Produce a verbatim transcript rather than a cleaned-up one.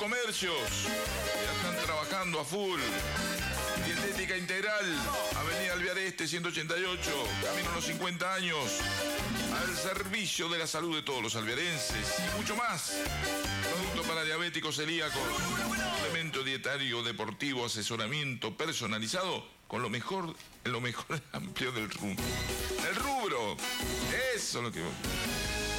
comercios. Ya están trabajando a full. Dietética Integral, Avenida Alvear Este, ciento ochenta y ocho, camino a los cincuenta años, al servicio de la salud de todos los alvearenses y mucho más. Producto para diabéticos celíacos, suplemento dietario, deportivo, asesoramiento personalizado con lo mejor, lo mejor amplio del rubro. El rubro, eso es lo que...